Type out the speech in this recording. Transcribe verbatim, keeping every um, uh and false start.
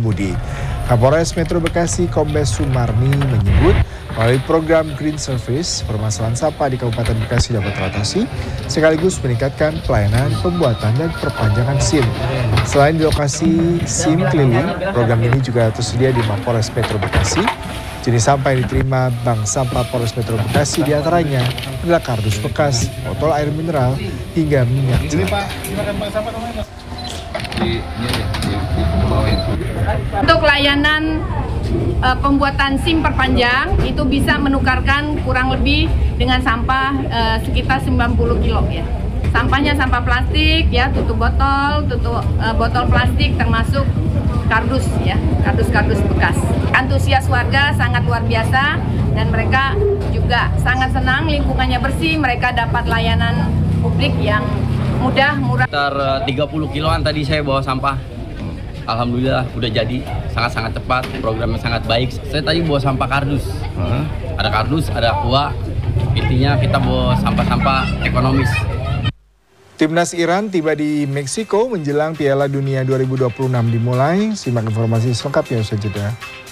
pengemudi. Kapolres Metro Bekasi Kombes Sumarni menyebut melalui program Green Service, permasalahan sampah di Kabupaten Bekasi dapat teratasi, sekaligus meningkatkan pelayanan pembuatan dan perpanjangan SIM. Selain di lokasi SIM keliling, program ini juga tersedia di Mapolres Metro Bekasi. Jenis sampah yang diterima Bank Sampah Polres Metro Bekasi diantaranya adalah kardus bekas, botol air mineral, hingga minyak jelantah. Untuk layanan uh, pembuatan SIM perpanjang itu bisa menukarkan kurang lebih dengan sampah uh, sekitar sembilan puluh kilo ya. Sampahnya sampah plastik ya, tutup botol, tutup uh, botol plastik termasuk kardus ya, kardus-kardus bekas. Antusias warga sangat luar biasa dan mereka juga sangat senang lingkungannya bersih, mereka dapat layanan publik yang mudah, murah. Sekitar tiga puluh kiloan tadi saya bawa sampah. Alhamdulillah udah jadi, sangat-sangat cepat, programnya sangat baik. Saya tadi bawa sampah kardus, hmm. ada kardus, ada aqua, intinya kita bawa sampah-sampah ekonomis. Timnas Iran tiba di Meksiko menjelang Piala Dunia dua ribu dua puluh enam dimulai. Simak informasi selengkapnya usai jeda.